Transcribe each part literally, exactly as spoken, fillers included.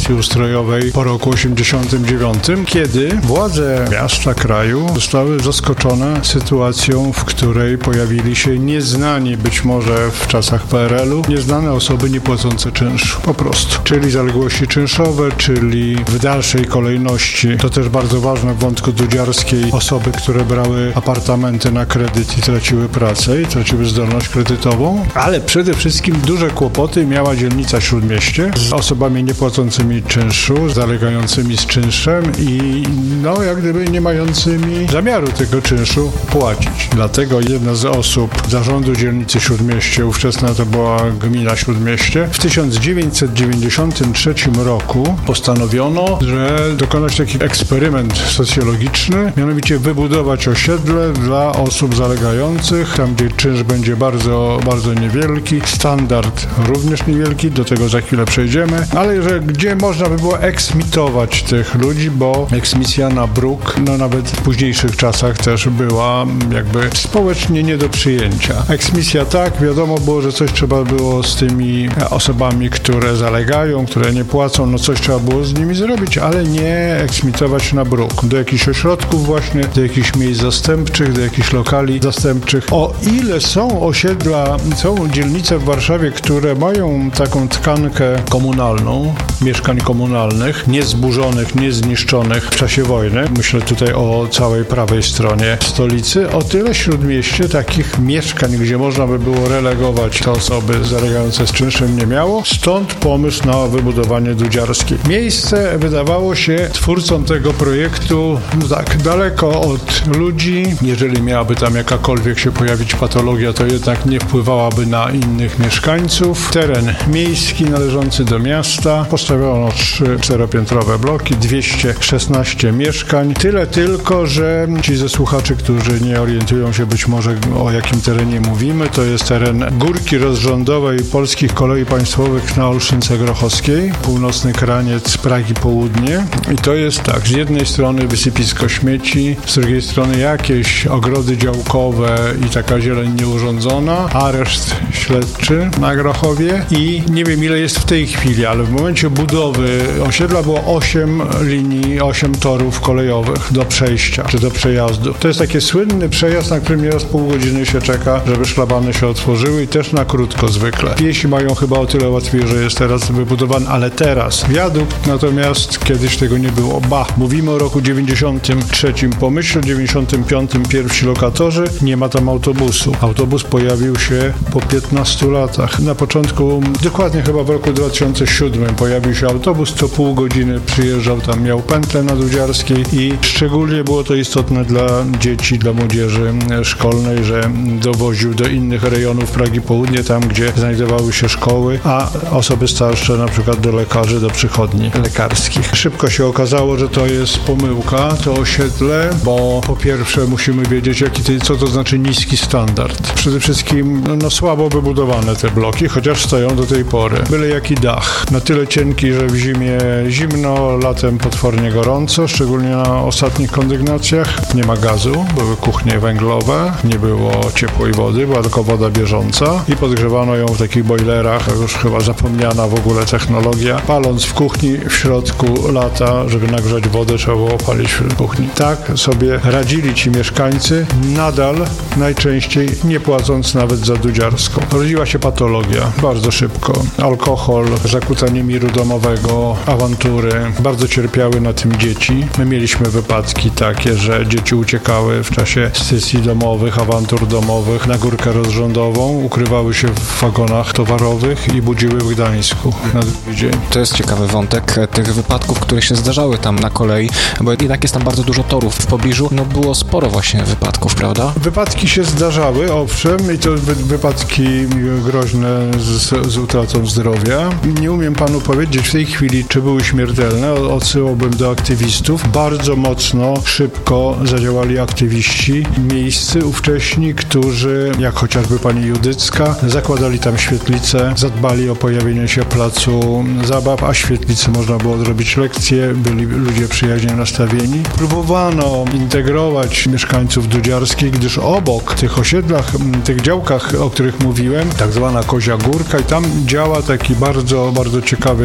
rewolucji ustrojowej po roku osiemdziesiątym dziewiątym, kiedy władze miasta, kraju zostały zaskoczone sytuacją, w której pojawili się nieznani, być może w czasach P R L u, nieznane osoby niepłacące czynszu. Po prostu. Czyli zaległości czynszowe, czyli w dalszej kolejności, to też bardzo ważne w wątku dudziarskiej, osoby, które brały apartamenty na kredyt i traciły pracę i traciły zdolność kredytową, ale przede wszystkim duże kłopoty miała dzielnica Śródmieście z osobami niepłacącymi czynszu, zalegającymi z czynszem i no jak gdyby nie mającymi zamiaru tego czynszu płacić. Dlatego jedna z osób zarządu dzielnicy Śródmieście, ówczesna to była gmina Śródmieście, w tysiąc dziewięćset dziewięćdziesiątym trzecim roku postanowiono, że dokonać taki eksperyment socjologiczny, mianowicie wybudować osiedle dla osób zalegających, tam gdzie czynsz będzie bardzo, bardzo niewielki, standard również niewielki, do tego za chwilę przejdziemy, ale że gdzie można by było eksmitować tych ludzi, bo eksmisja na bruk, no nawet w późniejszych czasach też była jakby społecznie nie do przyjęcia. Eksmisja tak, wiadomo było, że coś trzeba było z tymi osobami, które zalegają, które nie płacą, no coś trzeba było z nimi zrobić, ale nie eksmitować na bruk. Do jakichś ośrodków właśnie, do jakichś miejsc zastępczych, do jakichś lokali zastępczych. O ile są osiedla, są dzielnice w Warszawie, które mają taką tkankę komunalną, mieszkań komunalnych, niezburzonych, niezniszczonych w czasie wojny, myślę tutaj o całej prawej stronie stolicy, o tyle Śródmieście takich mieszkań, gdzie można by było relegować te osoby zalegające z czynszem, nie miało. Stąd pomysł na wybudowanie dudziarskiej. Miejsce wydawało się twórcom tego projektu no tak daleko od ludzi. Jeżeli miałaby tam jakakolwiek się pojawić patologia, to jednak nie wpływałaby na innych mieszkańców. Teren miejski należący do miasta. Postawiono trzy czteropiętrowe bloki, dwieście szesnaście mieszkań. Tyle tylko, że ci ze słuchaczy, którzy nie orientują się być może o jakim terenie mówimy, to jest teren górki rozrządowej Polskich Kolei Państwowych na Olszynce Grochowskiej, północny kraniec Pragi Południe. I to jest tak, z jednej strony wysypisko śmieci, z drugiej strony jakieś ogrody działkowe i taka zieleń nieurządzona, areszt śledczy na Grochowie i nie wiem ile jest w tej chwili, ale w momencie budowy osiedla było osiem linii, osiem torów kolejowych do przejścia, czy do przejazdu. To jest taki słynny przejazd, na którym nieraz pół godziny się czeka, żeby szlabany się otworzyły i też na krótko zwykle. Piesi mają chyba o tyle łatwiej, że jest teraz wybudowany, ale teraz wiadukt, natomiast kiedyś tego nie było. Ba, mówimy o roku dziewięćdziesiątym trzecim. Pomyśl, w dziewięćdziesiątym piątym pierwsi lokatorzy, nie ma tam autobusu. Autobus pojawił się po piętnastu latach. Na początku, dokładnie chyba w roku dwa tysiące siódmym pojawił się autobus, co pół godziny przyjeżdżał, tam miał pętlę na Dudziarskiej i szczególnie było to istotne dla dzieci, dla młodzieży szkolnej, że dowoził do innych rejonów Pragi Południe, tam gdzie znajdowały się szkoły, a osoby starsze na przykład do lekarzy, do przychodni lekarskich. Szybko się okazało, że to jest pomyłka, to osiedle, bo po pierwsze musimy wiedzieć, jaki to, co to znaczy niski standard. Przede wszystkim no słabo wybudowane te bloki, chociaż stoją do tej pory. Byle jaki dach. Na tyle cienki, że w zimie zimno, latem potwornie gorąco, szczególnie na ostatnich kondygnacjach. Nie ma gazu, były kuchnie węglowe, nie było ciepłej wody, była tylko woda bieżąca i podgrzewano ją w takich bojlerach, już chyba zapomniana w ogóle technologia. Paląc w kuchni w środku lata, żeby nagrzać wodę, trzeba było palić w kuchni. Tak sobie radzili ci mieszkańcy, nadal najczęściej nie płacąc nawet za dudziarską. Rodziła się patologia bardzo szybko. Alkohol, zakłócanie miru domowego, awantury. Bardzo cierpiały na tym dzieci. My mieliśmy wypadki takie, że dzieci uciekały w czasie sesji domowych, awantur domowych na górkę rozrządową, ukrywały się w wagonach towarowych i budziły w Gdańsku na drugi dzień. To jest ciekawy wątek tych wypadków, które się zdarzały tam na kolei, bo jednak jest tam bardzo dużo torów w pobliżu. No było sporo właśnie wypadków, prawda? Wypadki się zdarzały, owszem, i to wy- wypadki groźne z, z utratą zdrowia. Nie umiem panu powiedzieć w tej chwili, czy były śmiertelne. Odsyłałbym do aktywistów. Bardzo mocno, szybko zadziałali aktywiści miejscy ówcześni, którzy, jak chociażby pani Judycka, zakładali tam świetlice, zadbali o pojawienie się placu zabaw, a świetlicy można było zrobić lekcje, byli ludzie przyjaźnie nastawieni. Próbowano integrować mieszkańców dudziarskich, gdyż obok tych osiedlach, tych działkach, o których mówiłem, tak zwana Kozia Górka, i tam działa taki bardzo, bardzo ciekawy teatr,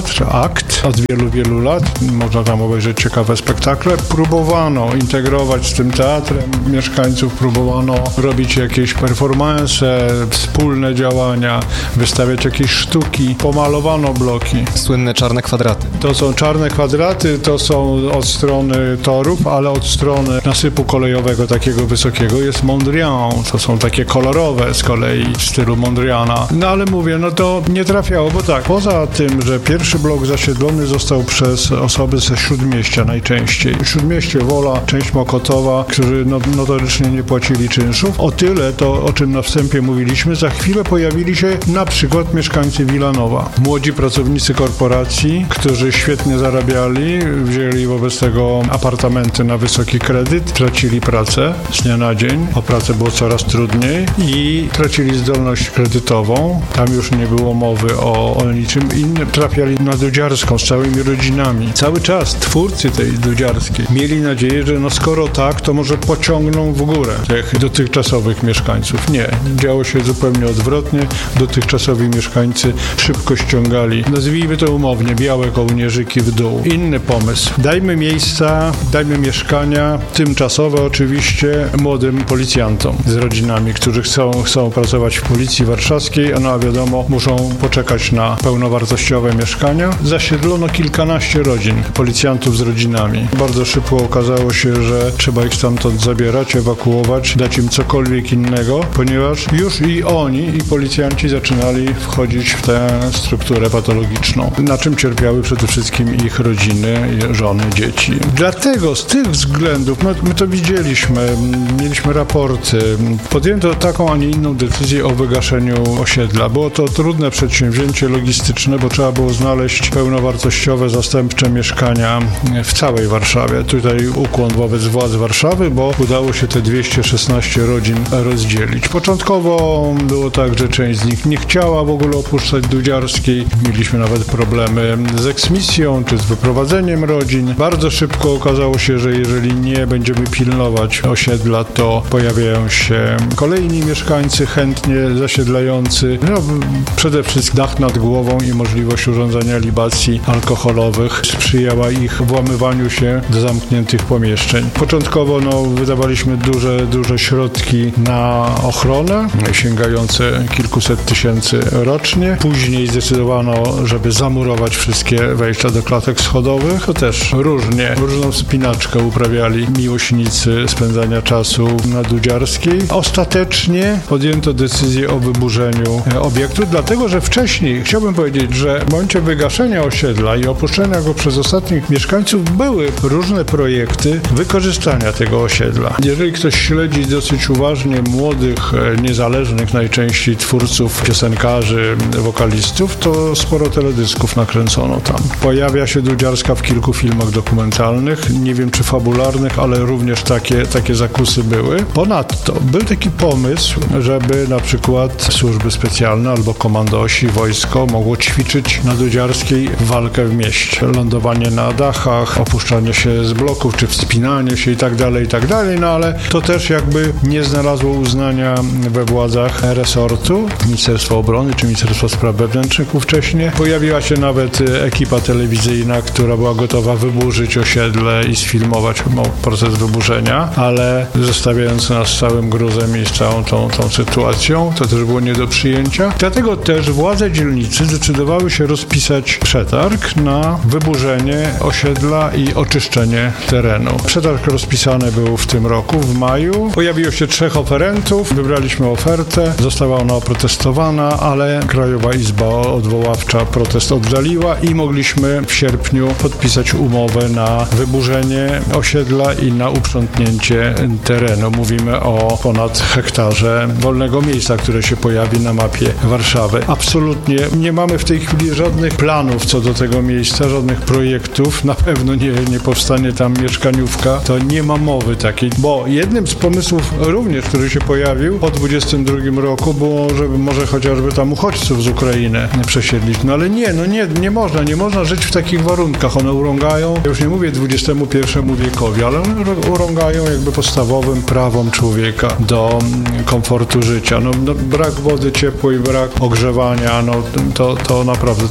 teatr, akt od wielu, wielu lat. Można tam obejrzeć ciekawe spektakle. Próbowano integrować z tym teatrem mieszkańców, próbowano robić jakieś performance, wspólne działania, wystawiać jakieś sztuki. Pomalowano bloki. Słynne czarne kwadraty. To są czarne kwadraty, to są od strony torów, ale od strony nasypu kolejowego takiego wysokiego jest Mondrian. To są takie kolorowe z kolei w stylu Mondriana. No ale mówię, no to nie trafiało, bo tak, poza tym, że pierwszy blok zasiedlony został przez osoby ze Śródmieścia najczęściej. Śródmieście, Wola, część Mokotowa, którzy no, notorycznie nie płacili czynszów. O tyle, to o czym na wstępie mówiliśmy, za chwilę pojawili się na przykład mieszkańcy Wilanowa. Młodzi pracownicy korporacji, którzy świetnie zarabiali, wzięli wobec tego apartamenty na wysoki kredyt, tracili pracę z dnia na dzień, o pracę było coraz trudniej i tracili zdolność kredytową. Tam już nie było mowy o, o niczym innym. Trafiali na Dudziarską z całymi rodzinami. Cały czas twórcy tej Dudziarskiej mieli nadzieję, że no skoro tak, to może pociągną w górę tych dotychczasowych mieszkańców. Nie. Działo się zupełnie odwrotnie. Dotychczasowi mieszkańcy szybko ściągali, nazwijmy to umownie, białe kołnierzyki w dół. Inny pomysł. Dajmy miejsca, dajmy mieszkania, tymczasowe oczywiście, młodym policjantom z rodzinami, którzy chcą, chcą pracować w Policji Warszawskiej, no a wiadomo, muszą poczekać na pełnowartościowe mieszkania. Zasiedlono kilkanaście rodzin, policjantów z rodzinami. Bardzo szybko okazało się, że trzeba ich stamtąd zabierać, ewakuować, dać im cokolwiek innego, ponieważ już i oni, i policjanci zaczynali wchodzić w tę strukturę patologiczną, na czym cierpiały przede wszystkim ich rodziny, żony, dzieci. Dlatego z tych względów, my, my to widzieliśmy, mieliśmy raporty, podjęto taką, a nie inną decyzję o wygaszeniu osiedla. Było to trudne przedsięwzięcie logistyczne, bo trzeba było znaleźć pełnowartościowe, zastępcze mieszkania w całej Warszawie. Tutaj ukłon wobec władz Warszawy, bo udało się te dwieście szesnaście rodzin rozdzielić. Początkowo było tak, że część z nich nie chciała w ogóle opuszczać Dudziarskiej. Mieliśmy nawet problemy z eksmisją, czy z wyprowadzeniem rodzin. Bardzo szybko okazało się, że jeżeli nie będziemy pilnować osiedla, to pojawiają się kolejni mieszkańcy chętnie zasiedlający. No, przede wszystkim dach nad głową i możliwość urządzania libacji alkoholowych sprzyjała ich włamywaniu się do zamkniętych pomieszczeń. Początkowo no, wydawaliśmy duże, duże środki na ochronę, sięgające kilkuset tysięcy rocznie. Później zdecydowano, żeby zamurować wszystkie wejścia do klatek schodowych. To też różnie, różną wspinaczkę uprawiali miłośnicy spędzania czasu na Dudziarskiej. Ostatecznie podjęto decyzję o wyburzeniu obiektu, dlatego że wcześniej, chciałbym powiedzieć, że w momencie wygaszenia osiedla i opuszczenia go przez ostatnich mieszkańców były różne projekty wykorzystania tego osiedla. Jeżeli ktoś śledzi dosyć uważnie młodych, niezależnych najczęściej twórców, piosenkarzy, wokalistów, to sporo teledysków nakręcono tam. Pojawia się Dudziarska w kilku filmach dokumentalnych, nie wiem czy fabularnych, ale również takie, takie zakusy były. Ponadto był taki pomysł, żeby na przykład służby specjalne albo komandosi, wojsko mogło ćwiczyć na Dudziarskiej walkę w mieście. Lądowanie na dachach, opuszczanie się z bloków, czy wspinanie się i tak dalej, i tak dalej, no ale to też jakby nie znalazło uznania we władzach resortu, Ministerstwa Obrony czy Ministerstwa Spraw Wewnętrznych ówcześnie. Pojawiła się nawet ekipa telewizyjna, która była gotowa wyburzyć osiedle i sfilmować proces wyburzenia, ale zostawiając nas całym gruzem i z całą tą, tą sytuacją, to też było nie do przyjęcia. Dlatego też władze dzielnicy zdecydowały się rozpisać przetarg na wyburzenie osiedla i oczyszczenie terenu. Przetarg rozpisany był w tym roku, w maju. Pojawiło się trzech oferentów, wybraliśmy ofertę, została ona oprotestowana, ale Krajowa Izba Odwoławcza protest oddaliła i mogliśmy w sierpniu podpisać umowę na wyburzenie osiedla i na uprzątnięcie terenu. Mówimy o ponad hektarze wolnego miejsca, które się pojawi na mapie Warszawy. Absolutnie nie mamy w tej chwili żadnych planów co do tego miejsca, żadnych projektów. Na pewno nie, nie powstanie tam mieszkaniówka. To nie ma mowy takiej, bo jednym z pomysłów również, który się pojawił po dwudziestym drugim roku było, żeby może chociażby tam uchodźców z Ukrainy przesiedlić. No ale nie, no nie, nie można, nie można żyć w takich warunkach. One urągają, ja już nie mówię dwudziestemu pierwszemu wiekowi, ale one urągają jakby podstawowym prawom człowieka do komfortu życia. No, no brak wody ciepłej, brak ogrzewania, no to, to naprawdę tylko ku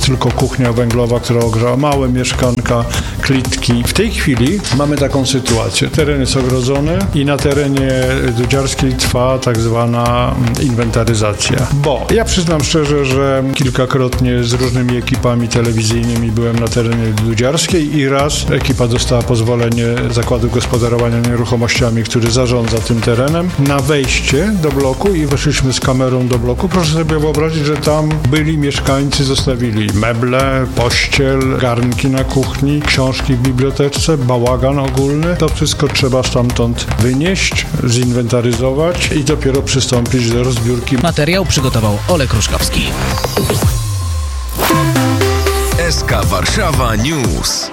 kuchnia węglowa, która ogrzała małe mieszkanka, klitki. W tej chwili mamy taką sytuację. Teren jest ogrodzony i na terenie Dudziarskiej trwa tak zwana inwentaryzacja. Bo ja przyznam szczerze, że kilkakrotnie z różnymi ekipami telewizyjnymi byłem na terenie Dudziarskiej i raz ekipa dostała pozwolenie Zakładu Gospodarowania Nieruchomościami, który zarządza tym terenem, na wejście do bloku i weszliśmy z kamerą do bloku. Proszę sobie wyobrazić, że tam byli mieszkańcy, zostawili meble, pościel, garnki na kuchni, książki w bibliotece, bałagan ogólny. To wszystko trzeba stamtąd wynieść, zinwentaryzować i dopiero przystąpić do rozbiórki. Materiał przygotował Olek Ruszkowski. S K Warszawa News.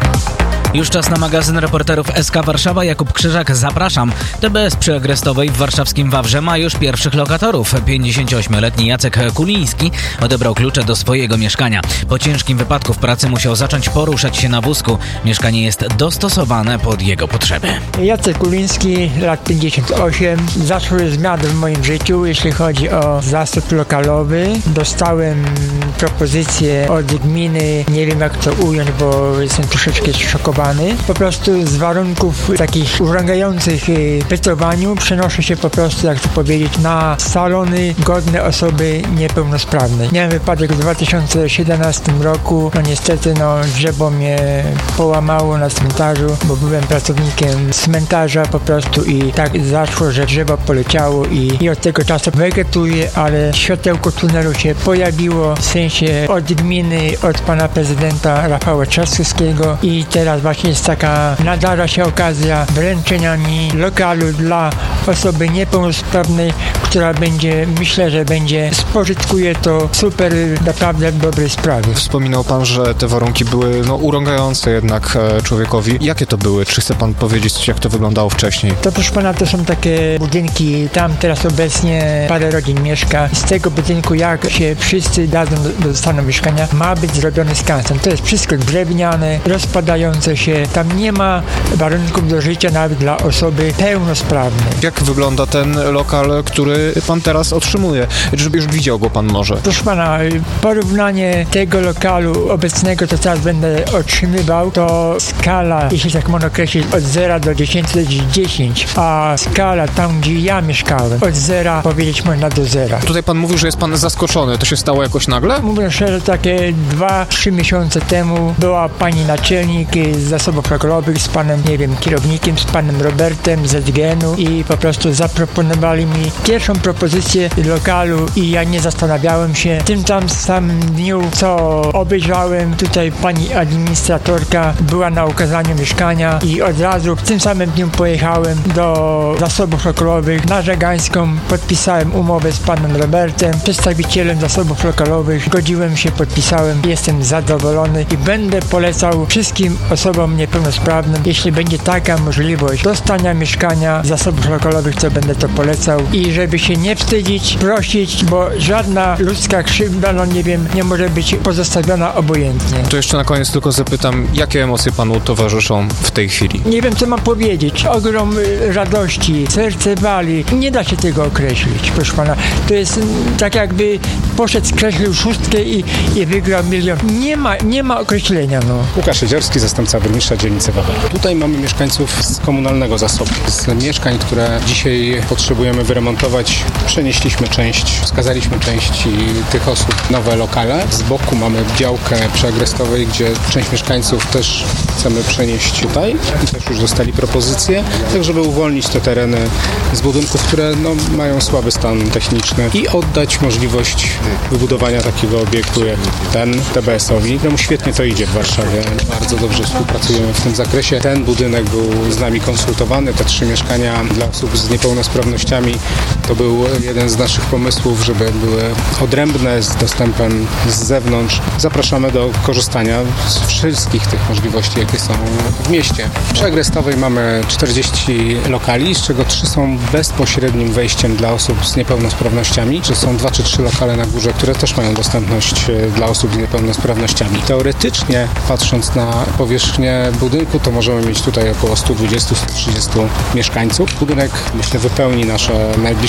Już czas na magazyn reporterów S K Warszawa. Jakub Krzyżak, zapraszam. T B S przy Agrestowej w warszawskim Wawrze ma już pierwszych lokatorów. pięćdziesięcioośmioletni Jacek Kuliński odebrał klucze do swojego mieszkania. Po ciężkim wypadku w pracy musiał zacząć poruszać się na wózku. Mieszkanie jest dostosowane pod jego potrzeby. Jacek Kuliński, lat pięćdziesiąt osiem. Zaszły zmiany w moim życiu, jeśli chodzi o zasób lokalowy. Dostałem propozycję od gminy, nie wiem jak to ująć, bo jestem troszeczkę szokowany. Po prostu z warunków takich urągających bytowaniu przenoszę się po prostu, jak to powiedzieć, na salony godne osoby niepełnosprawnej. Miałem wypadek w dwa tysiące siedemnastym roku. No niestety, no drzewo mnie połamało na cmentarzu, bo byłem pracownikiem cmentarza po prostu i tak zaszło, że drzewo poleciało i, i od tego czasu wegetuję, ale światełko tunelu się pojawiło, w sensie od gminy, od pana prezydenta Rafała Trzaskowskiego i teraz właśnie jest taka, nadarza się okazja wręczenia mi lokalu dla osoby niepełnosprawnej, która będzie, myślę, że będzie, spożytkuje to super, naprawdę w dobrej sprawie. Wspominał pan, że te warunki były no, urągające jednak e, człowiekowi. Jakie to były? Czy chce pan powiedzieć, jak to wyglądało wcześniej? To proszę pana, to są takie budynki, tam teraz obecnie parę rodzin mieszka. Z tego budynku, jak się wszyscy dadzą, dostaną mieszkania, ma być zrobiony skansen. To jest wszystko drewniane, rozpadające się. Tam nie ma warunków do życia nawet dla osoby pełnosprawnej. Jak wygląda ten lokal, który pan teraz otrzymuje? Żeby już widział go pan może. Proszę pana, porównanie tego lokalu obecnego, to teraz będę otrzymywał, to skala, jeśli tak można określić, od zera do dziesięciu to jest dziesięć, a skala tam, gdzie ja mieszkałem, od zera powiedzieć można do zera. Tutaj pan mówił, że jest pan zaskoczony. To się stało jakoś nagle? Mówiąc szczerze, takie dwa, trzy miesiące temu była pani naczelnik z zasobów lokalowych z panem, nie wiem, kierownikiem, z panem Robertem z G N u i po prostu zaproponowali mi pierwszą propozycję lokalu i ja nie zastanawiałem się. W tym tam samym dniu, co obejrzałem, tutaj pani administratorka była na ukazaniu mieszkania i od razu w tym samym dniu pojechałem do zasobów lokalowych na Żegańską, podpisałem umowę z panem Robertem, przedstawicielem zasobów lokalowych, zgodziłem się, podpisałem, jestem zadowolony i będę polecał wszystkim osobom niepełnosprawnym, jeśli będzie taka możliwość dostania mieszkania z zasobów lokalowych, to będę to polecał i żeby się nie wstydzić, prosić, bo żadna ludzka krzywda, no nie wiem, nie może być pozostawiona obojętnie. To jeszcze na koniec tylko zapytam, jakie emocje panu towarzyszą w tej chwili? Nie wiem, co mam powiedzieć. Ogrom radości, serce wali. Nie da się tego określić, proszę pana. To jest tak jakby poszedł, skreślił szóstkę i, i wygrał milion. Nie ma, nie ma określenia, no. Łukasz Siedziorski, zastępca burmistrza dzielnicy Wawel. Tutaj mamy mieszkańców z komunalnego zasobu. Z mieszkań, które dzisiaj potrzebujemy wyremontować, przenieśliśmy część, wskazaliśmy części tych osób nowe lokale. Z boku mamy działkę przy Agrestowej, gdzie część mieszkańców też chcemy przenieść tutaj i też już dostali propozycje, tak żeby uwolnić te tereny z budynków, które no, mają słaby stan techniczny i oddać możliwość wybudowania takiego obiektu jak ten T B S-owi, któremu świetnie to idzie w Warszawie. Bardzo dobrze współpracujemy w tym zakresie. Ten budynek był z nami konsultowany, te trzy mieszkania dla osób z niepełnosprawnościami to był jeden z naszych pomysłów, żeby były odrębne z dostępem z zewnątrz. Zapraszamy do korzystania z wszystkich tych możliwości, jakie są w mieście. Przy Agrestowej mamy czterdzieści lokali, z czego trzy są bezpośrednim wejściem dla osób z niepełnosprawnościami, czy są dwa czy trzy lokale na górze, które też mają dostępność dla osób z niepełnosprawnościami. Teoretycznie, patrząc na powierzchnię budynku, to możemy mieć tutaj około sto dwadzieścia do stu trzydziestu mieszkańców. Budynek, myślę, wypełni nasze najbliższe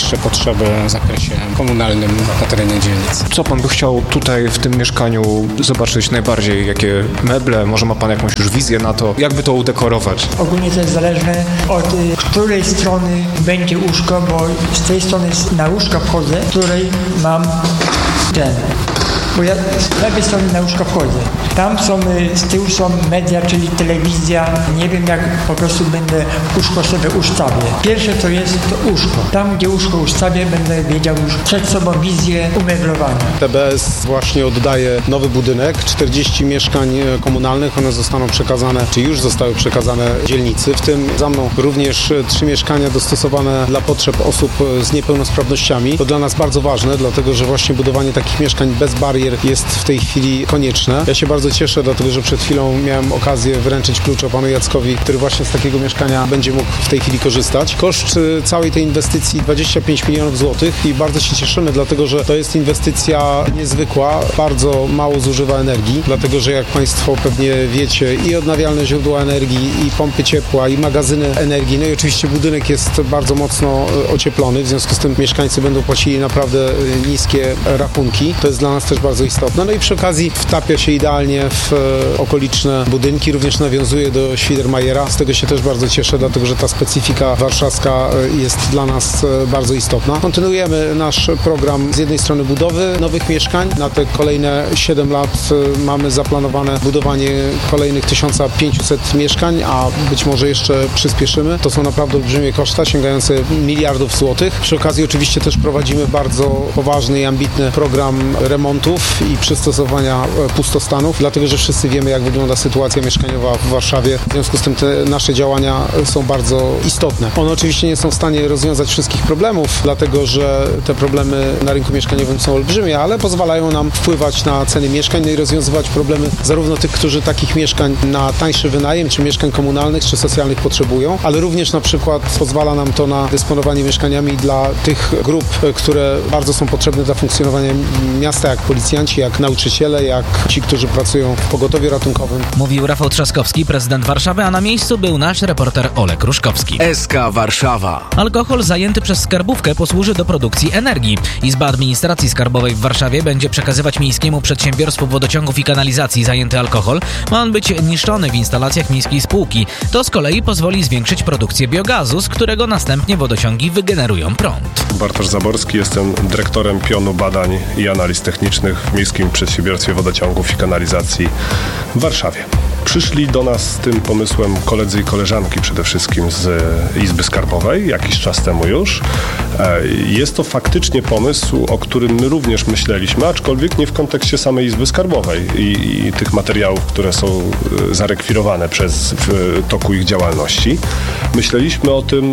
najbliższe potrzeby w zakresie komunalnym na terenie dzielnicy. Co pan by chciał tutaj w tym mieszkaniu zobaczyć najbardziej? Jakie meble? Może ma pan jakąś już wizję na to? Jak by to udekorować? Ogólnie to jest zależne od y, której strony będzie łóżko, bo z tej strony na łóżko wchodzę, z której mam ten. Bo ja z lewej strony na łóżko wchodzę. Tam są, z tyłu są media, czyli telewizja. Nie wiem, jak po prostu będę łóżko sobie ustawię. Pierwsze to jest to łóżko. Tam, gdzie łóżko ustawię, będę wiedział już przed sobą wizję umeblowania. T B S właśnie oddaje nowy budynek, czterdzieści mieszkań komunalnych. One zostaną przekazane, czy już zostały przekazane dzielnicy. W tym za mną również trzy mieszkania dostosowane dla potrzeb osób z niepełnosprawnościami. To dla nas bardzo ważne, dlatego że właśnie budowanie takich mieszkań bez barier jest w tej chwili konieczne. Ja się bardzo cieszę, dlatego że przed chwilą miałem okazję wręczyć klucze panu Jackowi, który właśnie z takiego mieszkania będzie mógł w tej chwili korzystać. Koszt całej tej inwestycji dwadzieścia pięć milionów złotych i bardzo się cieszymy, dlatego że to jest inwestycja niezwykła, bardzo mało zużywa energii, dlatego że jak państwo pewnie wiecie, i odnawialne źródła energii, i pompy ciepła, i magazyny energii, no i oczywiście budynek jest bardzo mocno ocieplony, w związku z tym mieszkańcy będą płacili naprawdę niskie rachunki. To jest dla nas też bardzo istotne. No i przy okazji wtapia się idealnie w okoliczne budynki, również nawiązuje do Świdermajera. Z tego się też bardzo cieszę, dlatego że ta specyfika warszawska jest dla nas bardzo istotna. Kontynuujemy nasz program z jednej strony budowy nowych mieszkań. Na te kolejne siedem lat mamy zaplanowane budowanie kolejnych tysiąc pięćset mieszkań, a być może jeszcze przyspieszymy. To są naprawdę olbrzymie koszta, sięgające miliardów złotych. Przy okazji oczywiście też prowadzimy bardzo poważny i ambitny program remontów i przystosowania pustostanów, dlatego że wszyscy wiemy, jak wygląda sytuacja mieszkaniowa w Warszawie. W związku z tym te nasze działania są bardzo istotne. One oczywiście nie są w stanie rozwiązać wszystkich problemów, dlatego że te problemy na rynku mieszkaniowym są olbrzymie, ale pozwalają nam wpływać na ceny mieszkań, no i rozwiązywać problemy zarówno tych, którzy takich mieszkań na tańszy wynajem, czy mieszkań komunalnych, czy socjalnych potrzebują, ale również na przykład pozwala nam to na dysponowanie mieszkaniami dla tych grup, które bardzo są potrzebne dla funkcjonowania miasta, jak policjanci, jak nauczyciele, jak ci, którzy pracują w pogotowiu ratunkowym. Mówił Rafał Trzaskowski, prezydent Warszawy, a na miejscu był nasz reporter Olek Ruszkowski. S K Warszawa. Alkohol zajęty przez skarbówkę posłuży do produkcji energii. Izba Administracji Skarbowej w Warszawie będzie przekazywać Miejskiemu Przedsiębiorstwu Wodociągów i Kanalizacji zajęty alkohol. Ma on być niszczony w instalacjach miejskiej spółki. To z kolei pozwoli zwiększyć produkcję biogazu, z którego następnie wodociągi wygenerują prąd. Bartosz Zaborski, jestem dyrektorem pionu badań i analiz technicznych w Miejskim Przedsiębiorstwie Wodociągów i Kanalizacji w Warszawie. Przyszli do nas z tym pomysłem koledzy i koleżanki przede wszystkim z Izby Skarbowej, jakiś czas temu już. Jest to faktycznie pomysł, o którym my również myśleliśmy, aczkolwiek nie w kontekście samej Izby Skarbowej i, i tych materiałów, które są zarekwirowane przez w toku ich działalności. Myśleliśmy o tym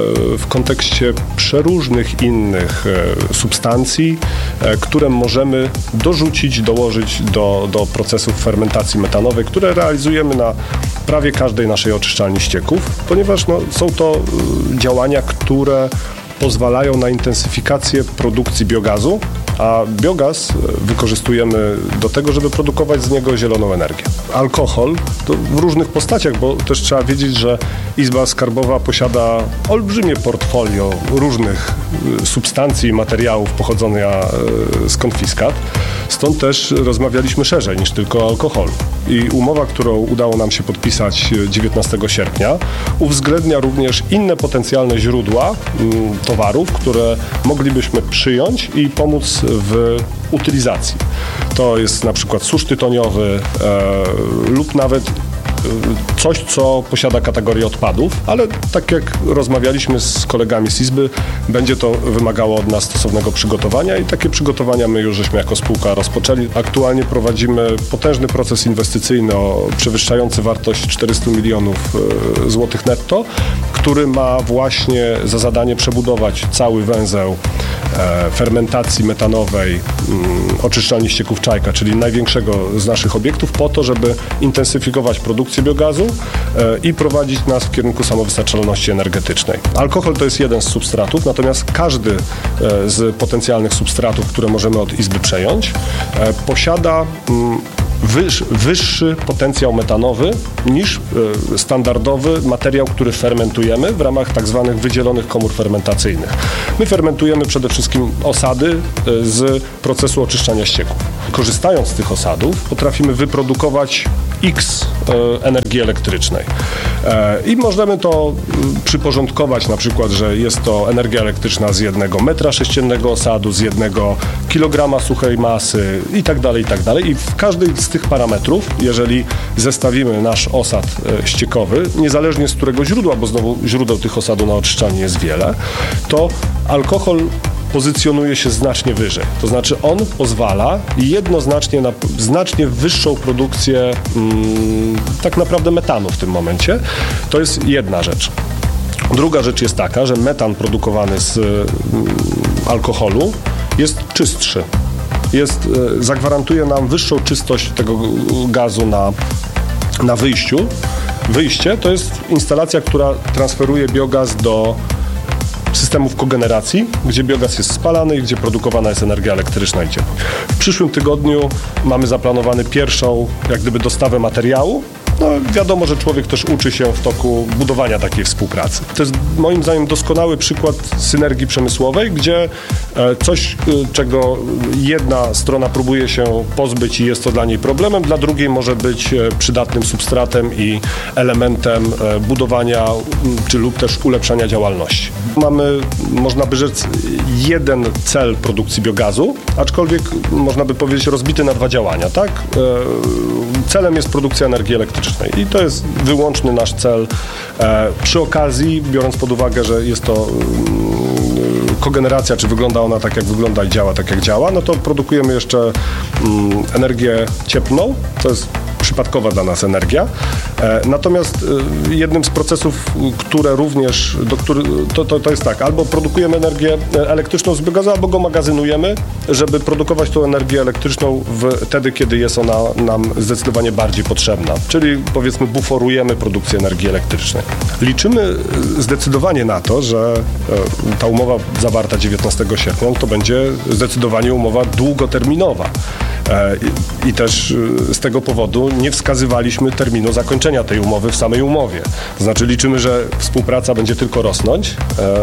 w kontekście przeróżnych innych substancji, które możemy dorzucić, dołożyć do, do procesów fermentacji metanowej, które realizujemy na prawie każdej naszej oczyszczalni ścieków, ponieważ no, są to działania, które pozwalają na intensyfikację produkcji biogazu, a biogaz wykorzystujemy do tego, żeby produkować z niego zieloną energię. Alkohol to w różnych postaciach, bo też trzeba wiedzieć, że Izba Skarbowa posiada olbrzymie portfolio różnych substancji i materiałów pochodzonych z konfiskat. Stąd też rozmawialiśmy szerzej niż tylko o alkoholu. I umowa, którą udało nam się podpisać dziewiętnastego sierpnia, uwzględnia również inne potencjalne źródła m, towarów, które moglibyśmy przyjąć i pomóc w utylizacji. To jest na przykład susz tytoniowy e, lub nawet coś, co posiada kategorię odpadów, ale tak jak rozmawialiśmy z kolegami z Izby, będzie to wymagało od nas stosownego przygotowania i takie przygotowania my już żeśmy jako spółka rozpoczęli. Aktualnie prowadzimy potężny proces inwestycyjny o przewyższający wartość czterysta milionów złotych netto, który ma właśnie za zadanie przebudować cały węzeł fermentacji metanowej oczyszczalni ścieków Czajka, czyli największego z naszych obiektów, po to, żeby intensyfikować produkcję biogazu i prowadzić nas w kierunku samowystarczalności energetycznej. Alkohol to jest jeden z substratów, natomiast każdy z potencjalnych substratów, które możemy od Izby przejąć, posiada wyż, wyższy potencjał metanowy niż y, standardowy materiał, który fermentujemy w ramach tak zwanych wydzielonych komór fermentacyjnych. My fermentujemy przede wszystkim osady y, z procesu oczyszczania ścieków. Korzystając z tych osadów potrafimy wyprodukować X y, energii elektrycznej. E, I możemy to y, przyporządkować na przykład, że jest to energia elektryczna z jednego metra sześciennego osadu, z jednego kilograma suchej masy i tak dalej, i tak dalej. I w każdej z tych parametrów, jeżeli zestawimy nasz osad e, ściekowy, niezależnie z którego źródła, bo znowu źródeł tych osadów na oczyszczanie jest wiele, to alkohol pozycjonuje się znacznie wyżej. To znaczy on pozwala jednoznacznie na znacznie wyższą produkcję mm, tak naprawdę metanu w tym momencie. To jest jedna rzecz. Druga rzecz jest taka, że metan produkowany z mm, alkoholu jest czystszy. Jest, zagwarantuje nam wyższą czystość tego gazu na, na wyjściu. Wyjście to jest instalacja, która transferuje biogaz do systemów kogeneracji, gdzie biogaz jest spalany i gdzie produkowana jest energia elektryczna i ciepło. W przyszłym tygodniu mamy zaplanowany pierwszą jak gdyby dostawę materiału. No, wiadomo, że człowiek też uczy się w toku budowania takiej współpracy. To jest moim zdaniem doskonały przykład synergii przemysłowej, gdzie coś, czego jedna strona próbuje się pozbyć i jest to dla niej problemem, dla drugiej może być przydatnym substratem i elementem budowania czy lub też ulepszania działalności. Mamy, można by rzec, jeden cel produkcji biogazu, aczkolwiek można by powiedzieć rozbity na dwa działania, tak? Celem jest produkcja energii elektrycznej i to jest wyłączny nasz cel. E, przy okazji, biorąc pod uwagę, że jest to mm, kogeneracja, czy wygląda ona tak, jak wygląda i działa tak, jak działa, no to produkujemy jeszcze mm, energię cieplną, to jest przypadkowa dla nas energia. E, natomiast e, jednym z procesów, które również, do który, to, to, to jest tak, albo produkujemy energię elektryczną z biogazu, albo go magazynujemy, żeby produkować tą energię elektryczną w, wtedy, kiedy jest ona nam zdecydowanie bardziej potrzebna. Czyli powiedzmy buforujemy produkcję energii elektrycznej. Liczymy zdecydowanie na to, że e, ta umowa zawarta dziewiętnastego sierpnia to będzie zdecydowanie umowa długoterminowa. E, i, I też e, z tego powodu nie wskazywaliśmy terminu zakończenia tej umowy w samej umowie. To znaczy liczymy, że współpraca będzie tylko rosnąć e,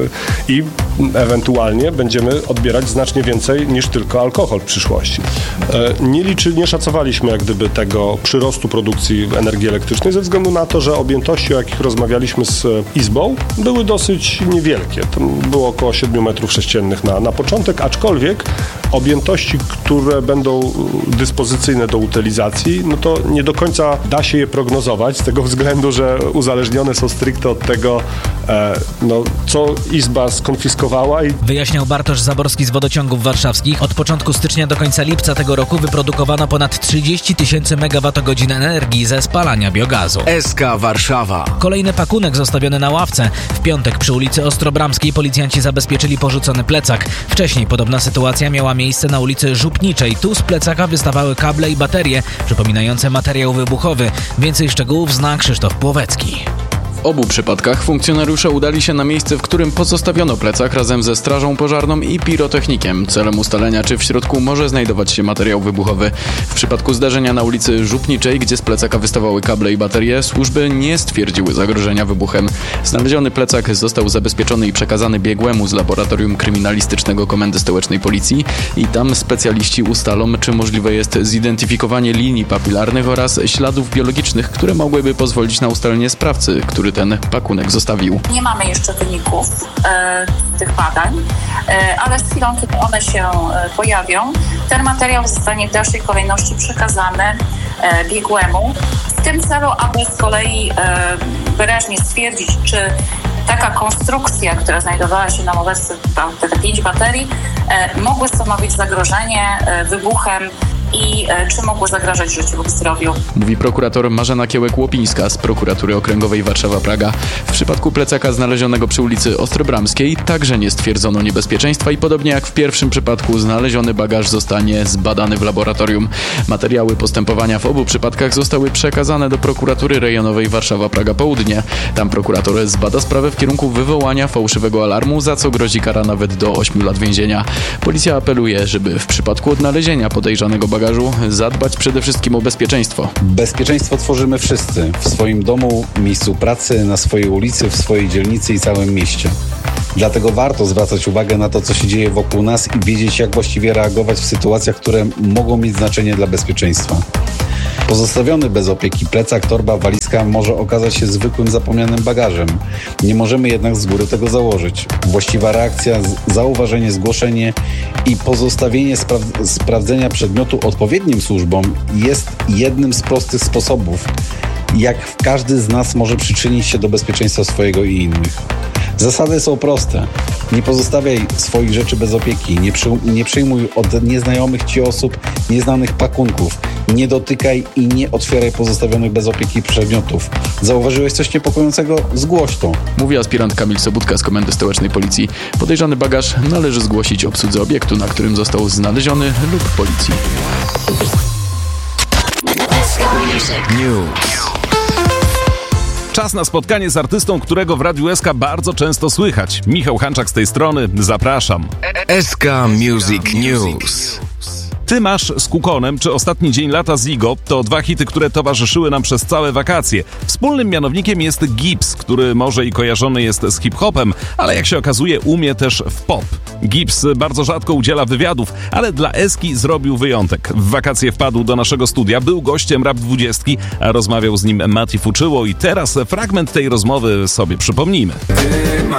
i ewentualnie będziemy odbierać znacznie więcej niż tylko alkohol w przyszłości. E, nie liczy, nie szacowaliśmy jak gdyby tego przyrostu produkcji energii elektrycznej ze względu na to, że objętości, o jakich rozmawialiśmy z Izbą, były dosyć niewielkie. Tam było około siedmiu metrów sześciennych na, na początek, aczkolwiek objętości, które będą dyspozycyjne do utylizacji, no to nie do końca da się je prognozować z tego względu, że uzależnione są stricte od tego, e, no, co Izba skonfiskowała. I... Wyjaśniał Bartosz Zaborski z Wodociągów Warszawskich. Od początku stycznia do końca lipca tego roku wyprodukowano ponad trzydzieści tysięcy megawattogodzin energii ze spalania biogazu. S K Warszawa. Kolejny pakunek zostawiony na ławce. W piątek przy ulicy Ostrobramskiej policjanci zabezpieczyli porzucony plecak. Wcześniej podobna sytuacja miała miejsce na ulicy Żupniczej. Tu z plecaka wystawały kable i baterie przypominające materiał wybuchowy. Więcej szczegółów zna Krzysztof Płowecki. W obu przypadkach funkcjonariusze udali się na miejsce, w którym pozostawiono plecak razem ze strażą pożarną i pirotechnikiem, celem ustalenia, czy w środku może znajdować się materiał wybuchowy. W przypadku zdarzenia na ulicy Żupniczej, gdzie z plecaka wystawały kable i baterie, służby nie stwierdziły zagrożenia wybuchem. Znaleziony plecak został zabezpieczony i przekazany biegłemu z Laboratorium Kryminalistycznego Komendy Stołecznej Policji i tam specjaliści ustalą, czy możliwe jest zidentyfikowanie linii papilarnych oraz śladów biologicznych, które mogłyby pozwolić na ustalenie sprawcy, który ten pakunek zostawił. Nie mamy jeszcze wyników e, tych badań, e, ale z chwilą, kiedy one się e, pojawią, ten materiał zostanie w dalszej kolejności przekazany e, biegłemu w tym celu, aby z kolei e, wyraźnie stwierdzić, czy taka konstrukcja, która znajdowała się na ławce, te pięć baterii, e, mogły stanowić zagrożenie e, wybuchem i e, czy mogło zagrażać życiu lub zdrowiu. Mówi prokurator Marzena Kiełek-Łopińska z Prokuratury Okręgowej Warszawa-Praga. W przypadku plecaka znalezionego przy ulicy Ostrobramskiej także nie stwierdzono niebezpieczeństwa i podobnie jak w pierwszym przypadku znaleziony bagaż zostanie zbadany w laboratorium. Materiały postępowania w obu przypadkach zostały przekazane do Prokuratury Rejonowej Warszawa-Praga Południe. Tam prokurator zbada sprawę w kierunku wywołania fałszywego alarmu, za co grozi kara nawet do ośmiu lat więzienia. Policja apeluje, żeby w przypadku odnalezienia podejrzanego bagażu bagażu, zadbać przede wszystkim o bezpieczeństwo. Bezpieczeństwo tworzymy wszyscy, w swoim domu, miejscu pracy, na swojej ulicy, w swojej dzielnicy i całym mieście. Dlatego warto zwracać uwagę na to, co się dzieje wokół nas i wiedzieć, jak właściwie reagować w sytuacjach, które mogą mieć znaczenie dla bezpieczeństwa. Pozostawiony bez opieki plecak, torba, walizka może okazać się zwykłym zapomnianym bagażem. Nie możemy jednak z góry tego założyć. Właściwa reakcja, zauważenie, zgłoszenie i pozostawienie spra- sprawdzenia przedmiotu odpowiednim służbom jest jednym z prostych sposobów, jak każdy z nas może przyczynić się do bezpieczeństwa swojego i innych. Zasady są proste. Nie pozostawiaj swoich rzeczy bez opieki. Nie, przy, nie przyjmuj od nieznajomych ci osób nieznanych pakunków. Nie dotykaj i nie otwieraj pozostawionych bez opieki przedmiotów. Zauważyłeś coś niepokojącego? Zgłoś to. Mówi aspirant Kamil Sobudka z Komendy Stołecznej Policji. Podejrzany bagaż należy zgłosić obsłudze obiektu, na którym został znaleziony, lub policji. News. Czas na spotkanie z artystą, którego w Radiu S K bardzo często słychać. Michał Hanczak z tej strony, zapraszam. S K Music News. Ty masz z Kukonem czy Ostatni dzień lata z Igo to dwa hity, które towarzyszyły nam przez całe wakacje. Wspólnym mianownikiem jest Gibbs, który może i kojarzony jest z hip-hopem, ale jak się okazuje umie też w pop. Gibbs bardzo rzadko udziela wywiadów, ale dla Eski zrobił wyjątek. W wakacje wpadł do naszego studia, był gościem Rap dwudziestki, a rozmawiał z nim Mati Fuczyło i teraz fragment tej rozmowy sobie przypomnijmy.